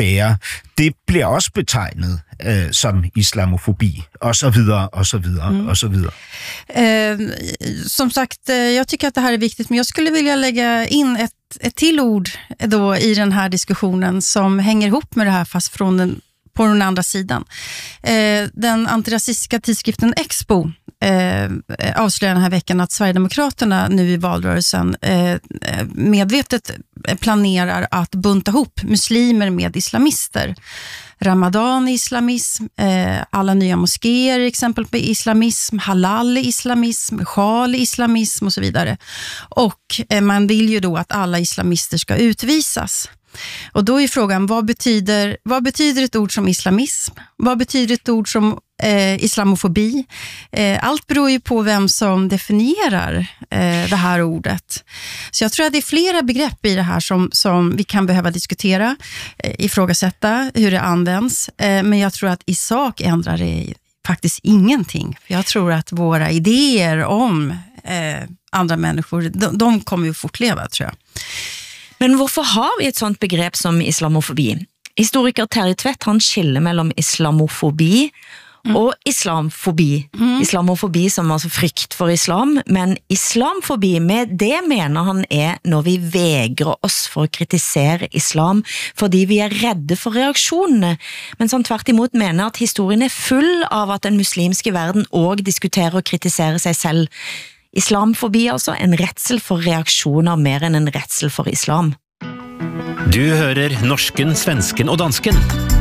bære, det bliver også betegnet som islamofobi, och så vidare, och så vidare, och så vidare. Som sagt, jag tycker att det här är viktigt, men jag skulle vilja lägga in ett till ord då i den här diskussionen som hänger ihop med det här, fast på den andra sidan. Den antirasistiska tidskriften Expo avslöjar den här veckan att Sverigedemokraterna nu i valrörelsen medvetet planerar att bunta ihop muslimer med islamister. Ramadan är islamism, alla nya moskéer är exempel på islamism, halal är islamism, sjal är islamism och så vidare. Och man vill ju då att alla islamister ska utvisas. Och då är frågan, vad betyder ett ord som islamism? Vad betyder ett ord som islamofobi? Allt beror ju på vem som definierar det här ordet. Så jag tror att det är flera begrepp i det här som vi kan behöva diskutera, ifrågasätta hur det används. Men jag tror att i sak ändrar det faktiskt ingenting. För jag tror att våra idéer om andra människor, de kommer ju fortleva, tror jag. Men varför har vi ett sånt begrepp som islamofobi? Historiker Terje Tvedt, han skiller mellom islamofobi og islamfobi. Islamofobi som altså frykt for islam, men islamfobi, med det mener han når vi vegrer oss for å kritisere islam, fordi vi redde for reaksjonene. Men som tvert imot mener at historien full av at den muslimske verden også diskuterer og kritiserer seg selv. Islamfobi altså en redsel for reaksjoner mer enn en redsel for islam. Du hører norsken, svensken og dansken.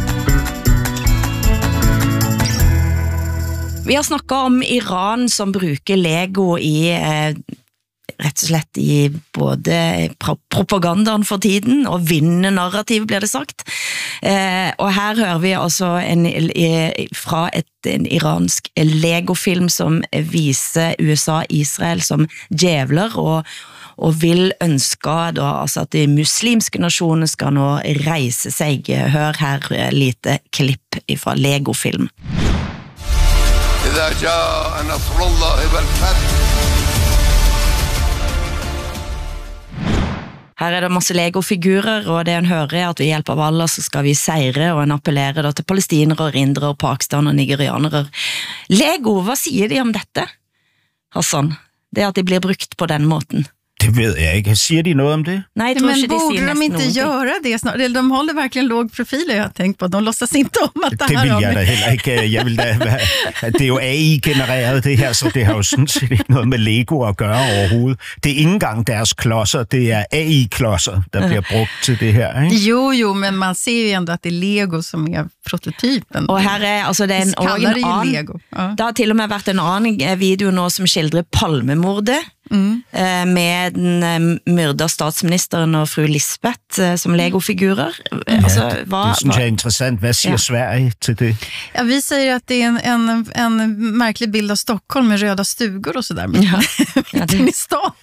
Vi har snakket om Iran som bruker Lego i rett og slett i både propagandaen for tiden og vinnernarrativ, blir det sagt. Og her hører vi altså fra en iransk Lego-film som viser USA og Israel som djevler og vil ønske da, altså at de muslimske nasjonene skal nå reise seg. Hør her lite klipp fra Lego-film. إذا جاء نصر الله والفتح. Her det masse Lego-figurer, og det en hører at ved hjelp av Allah så skal vi seire, og en appellerer da til palestinere, indere, Pakistan og nigerianere. Lego, hva sier de om dette, Hassan? Det at de blir brukt på den måten. Det ved jeg ikke. Siger de noget om det? Nej, jag tror men inte de borde säger de inte göra det snart? De håller verkligen låg profil, jag har tänkt på. De låtsas inte om att det här... Det vill jag da heller ikke. Jeg vil da, det er jo AI-genereret det her, så det har jo sådan set ikke noget med Lego at gøre overhovedet. Det er ikke engang deres klodser, det er AI-klodser, der bliver brugt til det her. Ikke? Jo, men man ser ju ändå att det är Lego som är prototypen. Og her altså det en annen... Lego. Ja. Det har til og med vært en annen video nå som skildrer Palmemordet, med den myrda statsministeren og fru Lisbeth som Lego-figurer. Altså, det synes jeg er interessant. Hvad siger Sverige til det? Ja, vi säger att det är en märklig bild av Stockholm med röda stugor och sådär. Mitt i stan.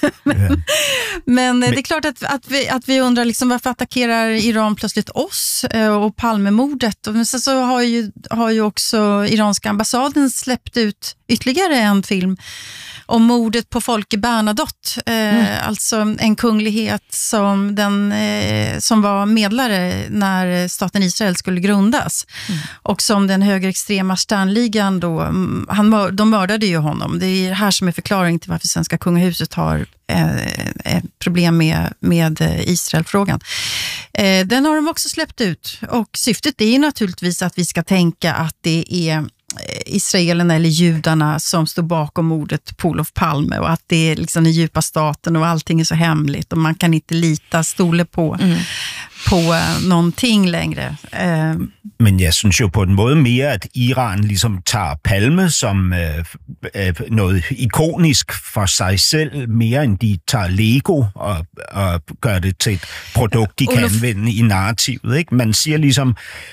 Men det är klart att vi undrar liksom, varför attackerar Iran plötsligt oss och Palmemordet? Och sen så har ju också iranska ambassaden släppt ut ytterligare en film om mordet på Folke Bernadotte, alltså en kunglighet som var medlare när staten Israel skulle grundas, och som den högerextrema Sternligan då, de mördade ju honom. Det är här som är förklaring till varför svenska kungahuset har problem med Israelfrågan. Den har de också släppt ut, och syftet är naturligtvis att vi ska tänka att det är israelerna eller judarna som står bakom mordet på Olof Palme, och att det är liksom den djupa staten och allting är så hemligt och man kan inte lita stole på någonting längre. Men jeg synes jo på en måde mere, at Iran ligesom tager Palme som noget ikonisk for sig selv, mere end de tager Lego og gør det til et produkt, de kan anvende i narrativet. Ikke? Man siger ligesom,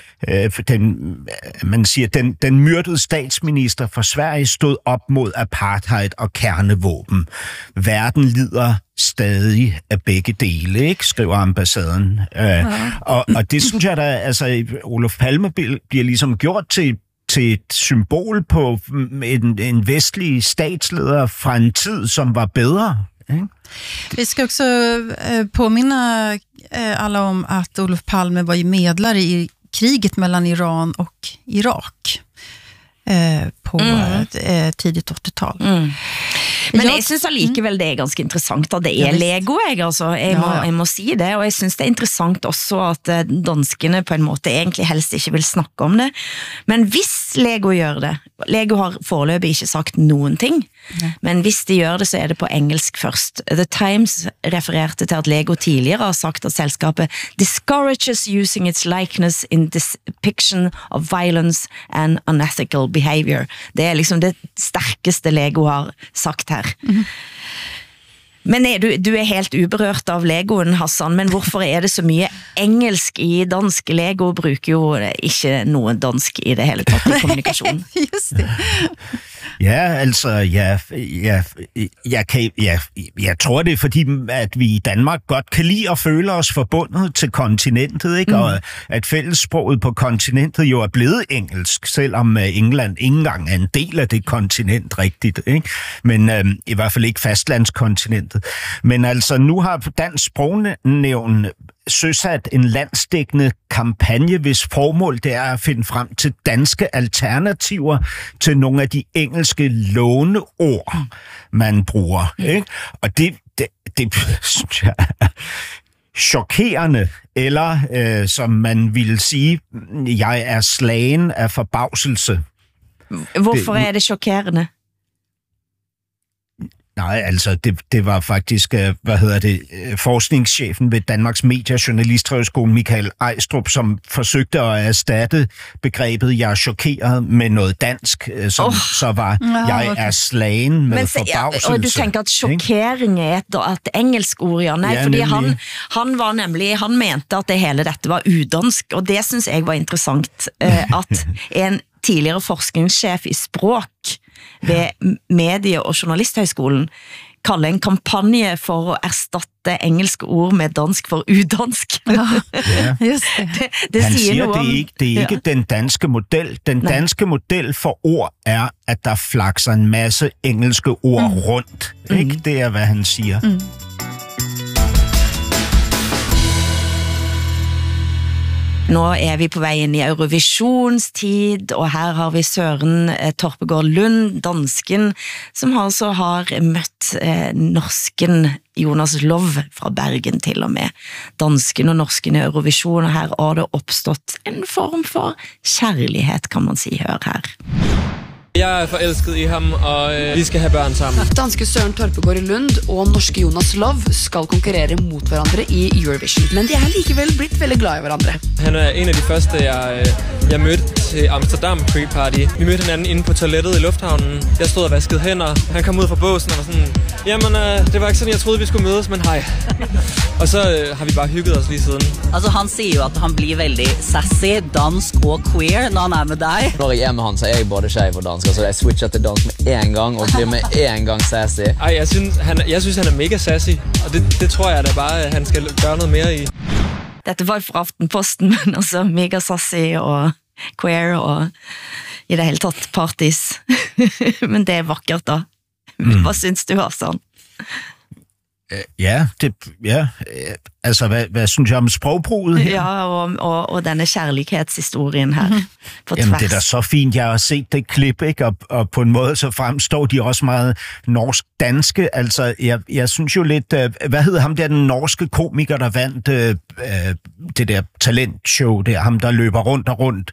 den myrdede statsminister for Sverige stod op mod apartheid og kernevåben. Verden lider stadig af begge dele, ikke? Skriver ambassaden. Og det synes jeg da, altså Olof Palme bliver ligesom gjort til et symbol på en vestlig statsleder fra en tid, som var bedre Ikke? Vi ska också påminna alla om att Olof Palme var ju medlare i kriget mellan Iran och Irak på tidigt 80-tal. Men jeg synes allikevel det ganske interessant at det Lego, jeg må si det, og jeg synes det interessant også at danskene på en måte egentlig helst ikke vil snakke om det, men hvis Lego gjør det, Lego har foreløpig ikke sagt noen ting, men hvis de gjør det, så det på engelsk først. The Times refererte til at Lego tidligere har sagt at selskapet discourages using its likeness in depiction of violence and unethical behavior. Det liksom det sterkeste Lego har sagt her. Men du helt uberørt av Legoen, Hassan, men hvorfor det så mye engelsk i dansk? Lego bruker jo ikke noe dansk i det hele tatt i kommunikasjon. Just det. Ja, altså, jeg tror det fordi, at vi i Danmark godt kan lide at føle os forbundet til kontinentet, ikke? Og at fællessproget på kontinentet jo blevet engelsk, selvom England ikke engang en del af det kontinent rigtigt, ikke? Men i hvert fald ikke fastlandskontinentet. Men altså, nu har Dansk Sprognævn søsat en landsdækkende kampagne, hvis formål det at finde frem til danske alternativer til nogle af de engelske låneord, man bruger. Ikke? Og det synes jeg er chokerende, eller som man ville sige, jeg slagen af forbavselse. Hvorfor det chokerende? Nej, altså det var faktisk, forskningschefen ved Danmarks Medie- og Journalisthøjskole, Michael Ejstrup, som forsøgte at erstatte begrebet, jeg chokeret med noget dansk, som så var, jeg slagen med forbavselse. Og du tænker at chokering et engelsk ord, ja? Nej, fordi han var nemlig, han mente at det hele dette var udansk, og det synes jeg var interessant, at en tidligere forskningschef i språk ved Medie- og Journalisthøjskolen kalde en kampagne for at erstatte engelske ord med dansk for udansk. Just det. Han siger, det er ikke den danske model. Den danske model for ord at der flakser en masse engelske ord rundt. Ikke? Det hvad han siger. Nå vi på vei inn i Eurovisionstid, og her har vi Søren Torpegård Lund, dansken, som altså har møtt norsken Jonas Lov fra Bergen til og med. Dansken og norsken i Eurovision, og her har det oppstått en form for kjærlighet, kan man si. Hør her. Jeg forelsket i ham, og vi skal have børn sammen. Danske Søren Torpegård Lund og norske Jonas Lov skal konkurrere mot hverandre i Eurovision. Men de likevel blitt veldig glad i hverandre. Han en af de første, jeg mødte til Amsterdam pre-party. Vi mødte hinanden inde på toilettet i lufthavnen. Jeg stod og vaskede hænder. Han kom ud fra båsen og var sådan, jamen, det var ikke sådan, jeg troede, vi skulle mødes, men hej. Og så har vi bare hygget os lige siden. Altså, han siger jo, at han bliver veldig sassy, dansk og queer når han med dig. Når jeg med han, så jeg både skeiv og dansk. Så jeg switcher til dansk med en gang, og bliver med en gang sassy. Ej, jeg synes, han mega sassy, og det tror jeg da bare, han skal gøre noget mere i. Dette var fra Aftenposten, men altså mega sassy og queer og i det hele tatt parties. Men det vakkert da. Hvad synes du, Hassan? Altså, hvad synes jeg om sprogbruget her? Ja, og denne kærlighedshistorien her på tværs. Jamen, det da så fint, jeg har set det klip, ikke? Og på en måde så fremstår de også meget norsk-danske. Altså, jeg synes jo lidt, hvad hedder ham der, den norske komiker, der vandt det der talentshow, det ham, der løber rundt og rundt,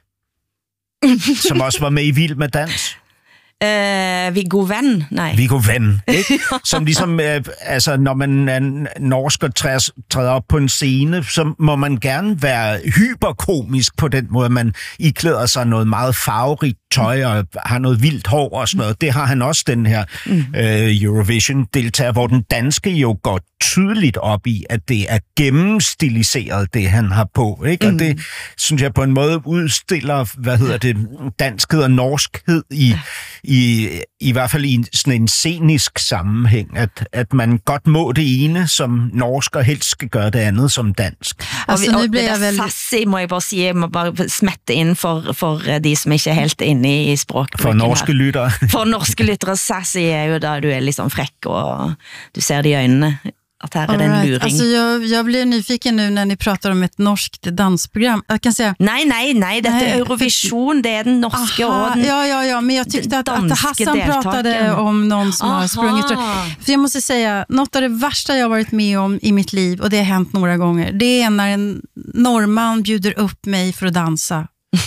som også var med i Vild med Dans? Viggo Venn, nej. Viggo Venn, ikke? Som ligesom, altså, når man er norsk og træder op på en scene, så må man gerne være hyperkomisk på den måde. Man iklæder sig noget meget farverigt tøj og har noget vildt hår og sådan noget. Det har han også, den her Eurovision-deltager, hvor den danske jo går tydeligt op i, at det er gennemstiliseret, det han har på, ikke? Og det, synes jeg, på en måde udstiller, danskhed og norskhed i hvert fald i sådan en scenisk sammenhæng, at man godt må det ene som norsk, og helst skal gøre det andet som dansk. Altså, nu bliver jeg sassy, må jeg bare sige, jeg må bare smette ind for de som ikke er helt inde i språket. For norske lyttere. For norske lyttere, sassy er jo da du er liksom fräck, og du ser det i øjnene. Att här är en luring. Alltså jag blir nyfiken nu när ni pratar om ett norskt dansprogram. Jag kan säga nej, detta är Eurovision, det är den norska orden. Ja, men jag tyckte att Hassan pratade om någon som har sprungit. För jag måste säga, något av det värsta jag har varit med om i mitt liv, och det har hänt några gånger, det är när en norrman bjuder upp mig för att dansa.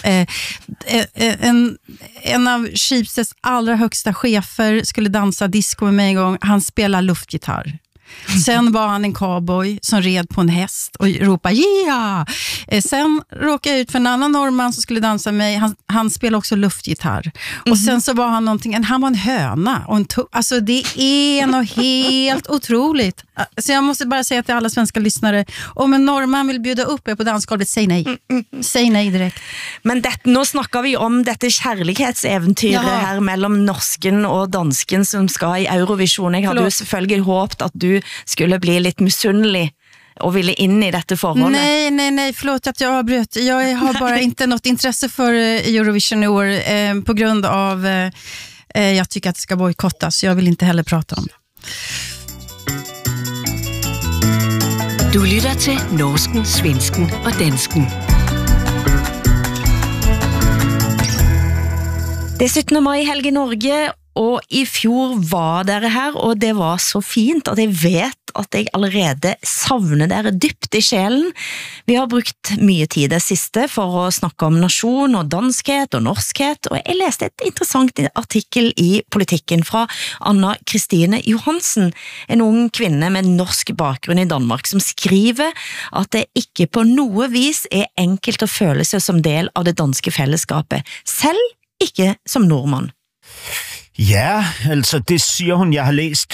En av Schibsteds allra högsta chefer skulle dansa disco med mig en gång. Han spelar luftgitarr. Sen var han en cowboy som red på en häst och ropade yeah! Sen råkade jag ut för en annan norrman som skulle dansa med mig. Han spelade också luftgitarr. Och sen så var han någonting, han var en höna och alltså det är något helt otroligt. Så jag måste bara säga till alla svenska lyssnare, om en norrman vill bjuda upp er på dansgolvet, säg nej. Säg nej direkt. Men nu snakker vi om dette kärlighetsäventyret här mellan norsken och dansken som ska i Eurovision. Jeg hadde jo selvfølgelig håpet at du skulle bli lite misunnelig och ville in i detta förhållande. Nej, förlåt att jag avbröt. Jag har bara inte något intresse för Eurovision i år på grund av jag tycker att det ska bojkottas. Jag vill inte heller prata om det. Du lytter til norsken, svensken og dansken. Det er 17. maj helg i Norge, og i fjor var dere her, og det var så fint at jeg vet at jeg allerede savner dere dypt i sjelen. Vi har brukt mye tid det siste for å snakke om nasjon og danskhet og norskhet, og jeg leste et interessant artikkel i Politikken fra Anna Kristine Johansen, en ung kvinne med norsk bakgrunn i Danmark, som skriver at det ikke på noe vis er enkelt å føle seg som del av det danske fællesskapet, selv ikke som nordmann. Ja, altså det siger hun. Jeg har læst,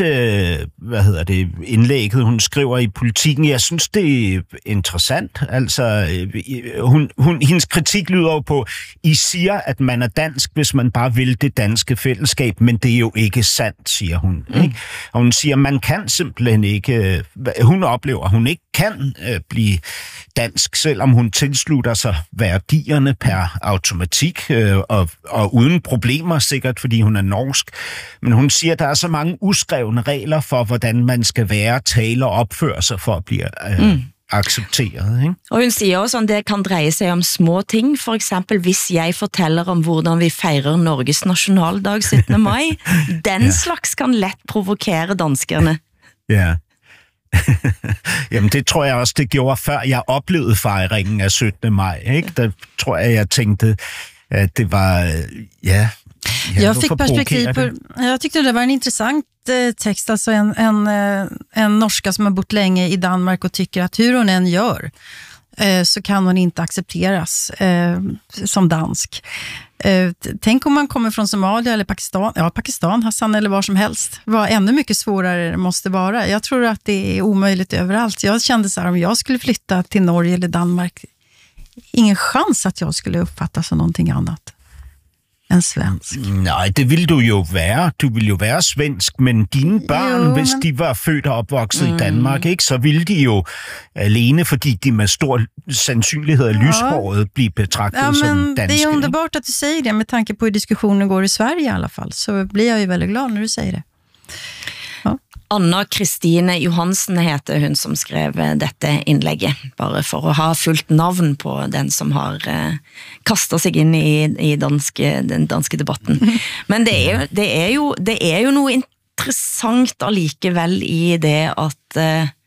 indlægget, hun skriver i Politikken. Jeg synes, det er interessant. Altså, hendes kritik lyder jo på, I siger, at man er dansk, hvis man bare vil det danske fællesskab, men det er jo ikke sandt, siger hun. Ikke? Og hun siger, man kan simpelthen ikke, hun oplever, at hun ikke kan blive dansk, selvom hun tilslutter sig værdierne per automatik, og uden problemer sikkert, fordi hun er norsk. Men hun siger, at der er så mange uskrevne regler for, hvordan man skal være, tale og opføre sig for at blive accepteret. Ikke? Og hun siger også, at det kan dreje sig om små ting. For eksempel, hvis jeg fortæller om, hvordan vi fejrer Norges nationaldag 17. maj, den slags kan let provokere danskerne. Ja. Jamen det tror jeg også, det gjorde før jeg oplevede fejringen af 17. maj. Ikke? Der tror jeg tænkte, at det var, jag fick perspektiv på, jag tyckte det var en intressant text, alltså en norska som har bott länge i Danmark och tycker att hur hon än gör så kan hon inte accepteras som dansk. Tänk om man kommer från Somalia eller Pakistan, Hassan, eller var som helst. Vad ännu mycket svårare det måste vara. Jag tror att det är omöjligt överallt. Jag kände så här, om jag skulle flytta till Norge eller Danmark, ingen chans att jag skulle uppfattas som någonting annat än svensk. Nej, det vil du jo være. Du vil jo være svensk, men dine børn, hvis de var født og opvokset i Danmark, ikke, så ville de jo alene, fordi de med stor sandsynlighed af lyshåret blive betragtet som danske. Det är underbart att du säger det, med tanke på hur diskussionen går i Sverige i alla fall, så blir jag ju väldigt glad när du säger det. Ja. Anna Kristine Johansen heter hun som skrev dette innlegget, bare for å ha fullt navn på den som har kastet seg inn i den danske debatten. Men det er jo noe interessant allikevel i det at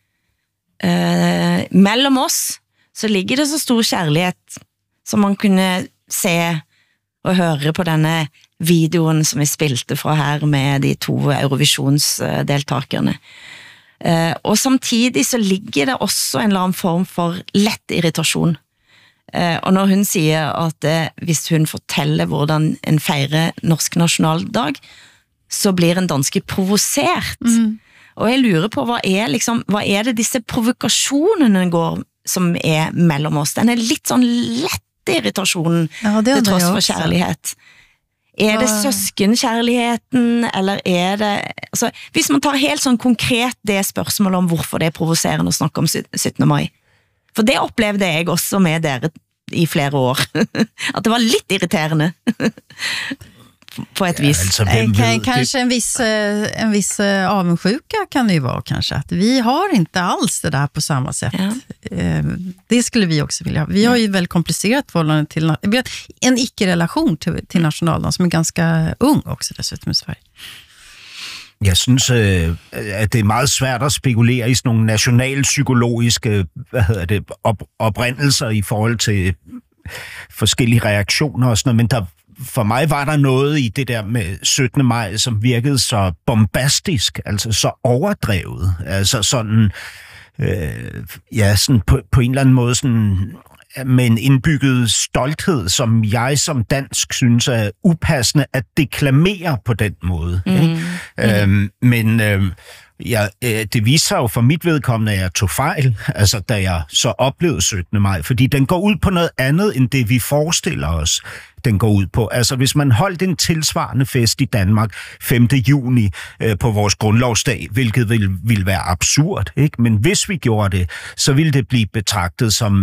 mellom oss så ligger det så stor kjærlighet som man kunne se og høre på denne videoen som vi spilte fra her med de 2 Eurovisionsdeltakerne. Og samtidig så ligger det også en eller annen form for lett irritasjon. Og når hun sier at hvis hun forteller hvordan en feirer norsk nasjonaldag, så blir en danske provosert. Og jeg lurer på, hva er det disse provokasjonene går som er mellom oss? Den er litt sånn lett irritasjon til tross for kjærlighet. det søskenkærligheden, eller det... Altså, hvis man tar helt sådan konkret det spørgsmål om, hvorfor det provocerende at snakke om 17. maj. For det oplevede jeg også med dere i flere år. At det var lidt irriterende. På ett vis. Ja, alltså, kanske en viss avundsjuka kan det ju vara kanske. Att vi har inte alls det där på samma sätt. Ja. Det skulle vi också vilja ha. Vi har ju väldigt komplicerat förhållande till en icke-relation till nationaldagen som är ganska ung också dessutom i Sverige. Jeg synes, at det er meget svært at spekulere i sådan nogle nationalpsykologiske oprindelser i forhold til forskellige reaktioner og sådan noget, men for mig var der noget i det der med 17. maj, som virkede så bombastisk, altså så overdrevet, altså sådan, sådan på en eller anden måde sådan med en indbygget stolthed, som jeg som dansk synes er upassende at deklamere på den måde. Det viser sig jo for mit vedkommende, at jeg tog fejl, altså da jeg så oplevede 17. maj, fordi den går ud på noget andet, end det vi forestiller os, den går ud på. Altså hvis man holdt en tilsvarende fest i Danmark 5. juni på vores grundlovsdag, hvilket ville være absurd, ikke? Men hvis vi gjorde det, så ville det blive betragtet som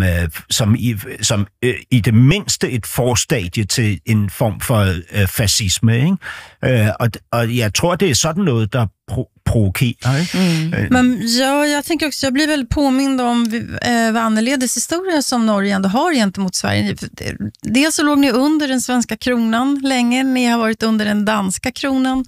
i det mindste et forstadie til en form for fascisme, ikke? Og jeg tror, det er sådan noget, der provokerar. Men jag tänker också, jag blir väl påmind om vad annorledes historia som Norge ändå har gentemot Sverige. Dels så låg ni under den svenska kronan länge, ni har varit under den danska kronan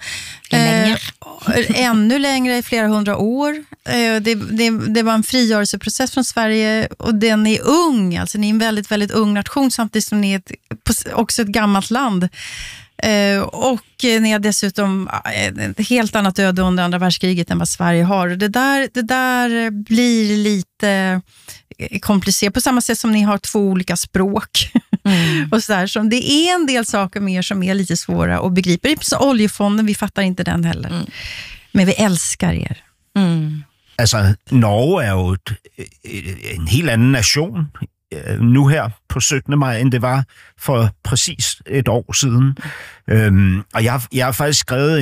ännu längre, i flera hundra år. Det var en frigörelseprocess från Sverige och den är ung, alltså ni är en väldigt, väldigt ung nation samtidigt som ni är också ett gammalt land. Och ni har dessutom ett helt annat öde under andra världskriget än vad Sverige har. Det där blir lite komplicerat på samma sätt som ni har 2 olika språk. Och så där, som det är en del saker med er som är lite svåra att begripa. Det är så oljefonden, vi fattar inte den heller. Men vi älskar er. Altså, Norge er jo en helt anden nation nu her på 17. maj, end det var for præcis et år siden. Og jeg har faktisk skrevet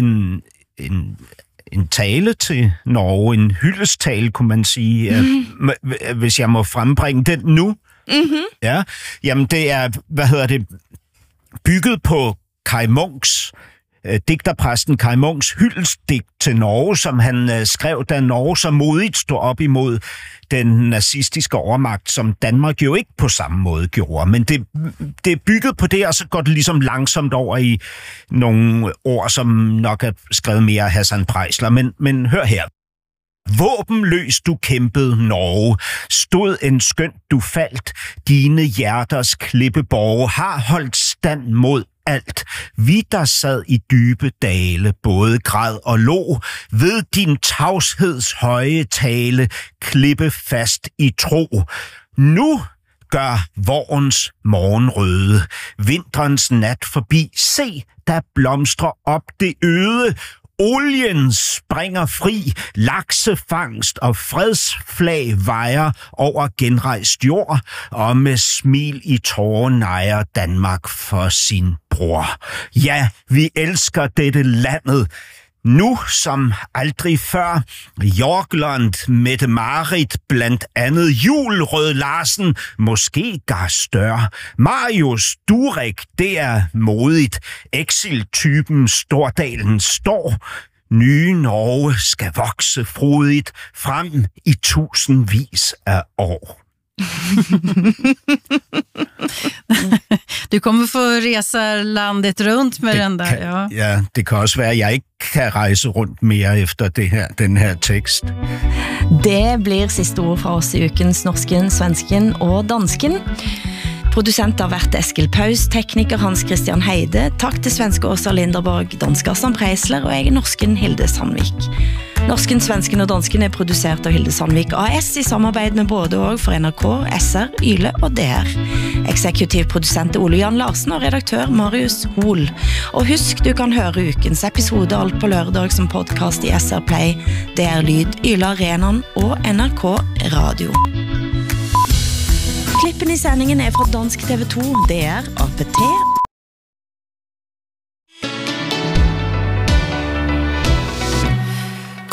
en tale til Norge, en hyldesttale, kunne man sige, hvis jeg må frembringe den nu. Ja, jamen det er, bygget på Kaj Munks, digterpræsten Kaj Munks hyldestdigt til Norge, som han skrev, da Norge så modigt stod op imod den nazistiske overmagt, som Danmark jo ikke på samme måde gjorde. Men det er bygget på det, og så går det ligesom langsomt over i nogle ord, som nok er skrevet mere af Hassan Preisler. Men hør her. Våbenløs du kæmpede Norge, stod en skønt du faldt, dine hjerters klippeborge har holdt stand mod alt. Vi der sad i dybe dale, både græd og lå, ved din tavsheds høje tale, klippe fast i tro. Nu gør vorens morgenrøde, vinterens nat forbi, se, der blomstrer op det øde. Olien springer fri, laksefangst og fredsflag vejer over genrejst jord, og med smil i tårer nejer Danmark for sin bror. Ja, vi elsker dette landet, nu som aldrig før. Jorgland, Mette-Marit, blandt andet Jul Rød Larsen, måske gar større. Marius Durek, det er modigt. Exil-typen Stordalen står. Nye Norge skal vokse frodigt frem i tusindvis af år. Du kommer få resa landet runt med den där. Ja. Ja, det kan også være, at jeg ikke kan rejse rundt mere efter den her tekst. Det blir sidste ord fra oss i ukens Norsken, Svensken og Dansken. Producent har vært Eskil Paus, tekniker Hans Christian Heide. Takk til svenske Åsa Linderborg, danske Hassan Preisler og jeg Norsken Hilde Sandvik. Norsken, Svensken og Dansken er produceret av Hilde Sandvik AS i samarbeid med både og for NRK, SR, Yle og DR. Eksekutiv produsent Ole Jan Larsen og redaktør Marius Hol. Og husk, du kan høre ukens episode alt på lørdag som podcast i SR Play, DR Lyd, Yle Arenan og NRK Radio. Klippen i sendingen er fra Dansk TV2, DR, APT.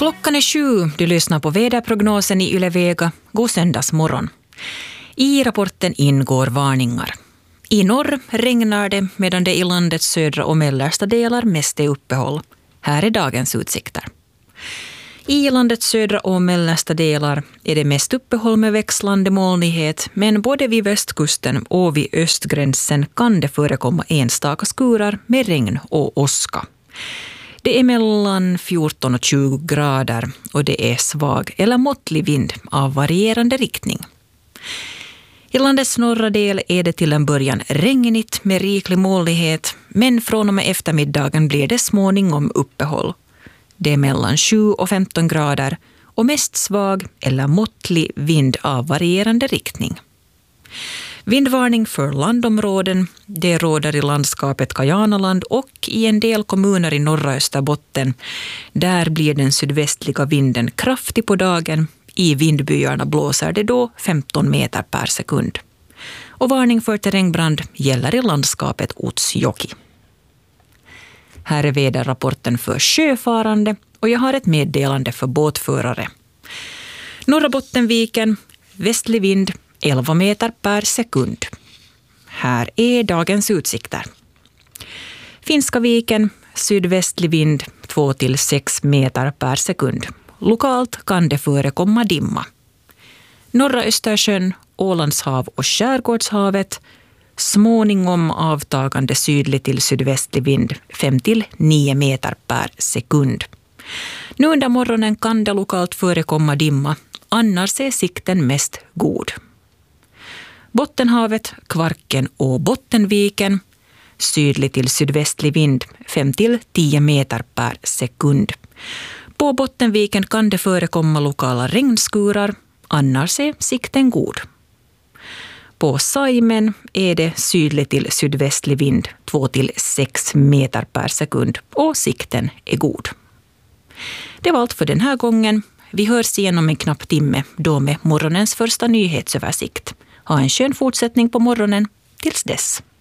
Klockan är 7, du lyssnar på väderprognosen i Yle Vega. God söndagsmorgon. I rapporten ingår varningar. I norr regnar det medan det i landets södra och mellersta delar mest är uppehåll. Här är dagens utsikter. I landets södra och mellersta delar är det mest uppehåll med växlande molnighet, men både vid västkusten och vid östgränsen kan det förekomma enstaka skurar med regn och åska. Det är mellan 14 och 20 grader och det är svag eller måttlig vind av varierande riktning. I landets norra del är det till en början regnigt med riklig molnighet, men från och med eftermiddagen blir det småningom uppehåll. Det är mellan 7 och 15 grader och mest svag eller måttlig vind av varierande riktning. Vindvarning för landområden, det råder i landskapet Kajanaland och i en del kommuner i norra Österbotten. Där blir den sydvästliga vinden kraftig på dagen. I vindbyarna blåser det då 15 meter per sekund. Och varning för terrängbrand gäller i landskapet Utsjoki. Här är väderrapporten för sjöfarande och jag har ett meddelande för båtförare. Norra Bottenviken, västlig vind 11 meter per sekund. Här är dagens utsikter. Finska viken, sydvästlig vind 2-6 meter per sekund. Lokalt kan det förekomma dimma. Norra Östersjön, Ålandshav och Skärgårdshavet, småningom avtagande sydlig till sydvästlig vind 5-9 meter per sekund. Nu under morgonen kan det lokalt förekomma dimma, annars är sikten mest god. Bottenhavet, Kvarken och Bottenviken, sydlig till sydvästlig vind 5-10 meter per sekund. På Bottenviken kan det förekomma lokala regnskurar, annars är sikten god. På Saimen är det sydlig till sydvästlig vind 2-6 meter per sekund och sikten är god. Det var allt för den här gången. Vi hörs igen om en knapp timme, då med morgonens första nyhetsöversikt. Ha en skön fortsättning på morgonen tills dess.